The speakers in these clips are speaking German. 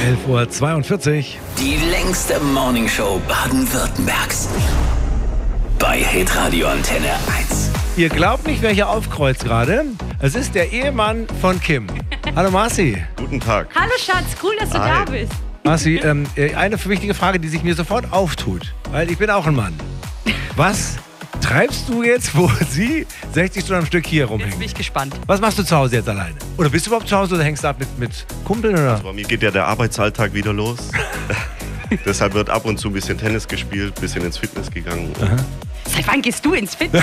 11:42 Uhr. Die längste Morningshow Baden-Württembergs. Bei Hitradio Antenne 1. Ihr glaubt nicht, wer hier aufkreuzt gerade. Es ist der Ehemann von Kim. Hallo Marci. Guten Tag. Hallo Schatz, cool, dass du Hi. da bist. Marci, eine wichtige Frage, die sich mir sofort auftut. Weil ich bin auch ein Mann. Was treibst du jetzt, wo sie 60 Stunden am Stück hier Jetzt rumhängt? bin ich gespannt. Was machst du zu Hause jetzt alleine? Oder bist du überhaupt zu Hause oder hängst du ab mit Kumpeln? Oder? Bei mir geht ja der Arbeitsalltag wieder los. Deshalb wird ab und zu ein bisschen Tennis gespielt, ein bisschen ins Fitness gegangen. Seit wann gehst du ins Fitness?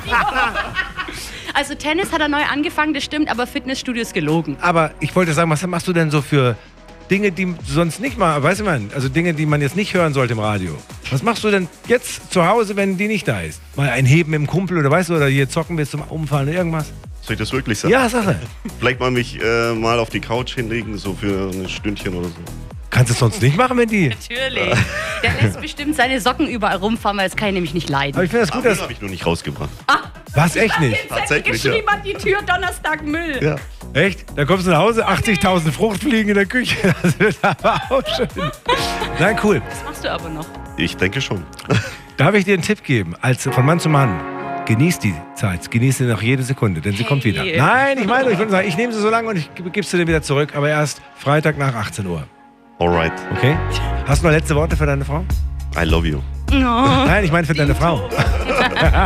Also Tennis hat er neu angefangen, das stimmt, aber Fitnessstudio ist gelogen. Aber ich wollte sagen, was machst du denn so für Dinge, die du sonst nicht mal, weißt du man, also Dinge, die man jetzt nicht hören sollte im Radio. Was machst du denn jetzt zu Hause, wenn die nicht da ist? Mal ein Heben im Kumpel oder weißt du, oder hier zocken bis zum Umfallen oder irgendwas? Soll ich das wirklich sagen? Ja, Sache. Vielleicht mal mich mal auf die Couch hinlegen, so für ein Stündchen oder so. Kannst du es sonst nicht machen, wenn die... Natürlich. Der lässt bestimmt seine Socken überall rumfahren, weil das kann ich nämlich nicht leiden. Aber ich finde das gut, dass... habe ich noch nicht rausgebracht. Was, echt nicht? Tatsächlich, geschrieben an die Tür, Donnerstag Müll. Ja. Echt? Da kommst du nach Hause, 80.000 Fruchtfliegen in der Küche. Das wird aber auch schön. Nein, cool. Das machst du aber noch. Ich denke schon. Darf ich dir einen Tipp geben, als von Mann zu Mann? Genieß die Zeit, genieß sie noch jede Sekunde, denn sie kommt wieder. Nein, ich würde sagen, ich nehme sie so lange und ich gebe sie dir wieder zurück, aber erst Freitag nach 18 Uhr. Alright. Okay? Hast du noch letzte Worte für deine Frau? I love you. Nein, ich meine für deine Frau.